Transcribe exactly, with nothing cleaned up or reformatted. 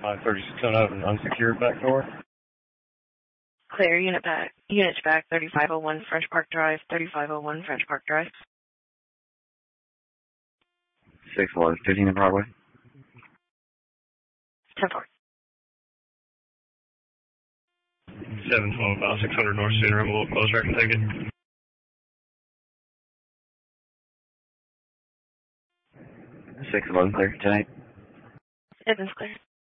five thirty-six on open, unsecured back door. Clear, unit back. Units back, thirty-five oh one French Park Drive, thirty-five oh one French Park Drive. six eleven fifteen on Broadway. ten four. seven twelve, about six hundred North Cedar. I'm a little closer. I can take it. six eleven clear tonight. Evans clear.